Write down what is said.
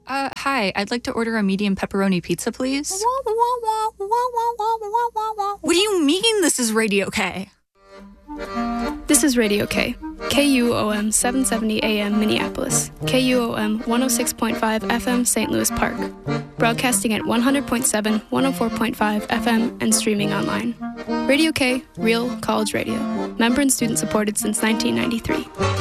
Hi, I'd like to order a medium pepperoni pizza, please. What do you mean this is Radio K? This is Radio K, KUOM 770 AM Minneapolis, KUOM 106.5 FM St. Louis Park, broadcasting at 100.7, 104.5 FM, and streaming online. Radio K, real college radio, member and student supported since 1993.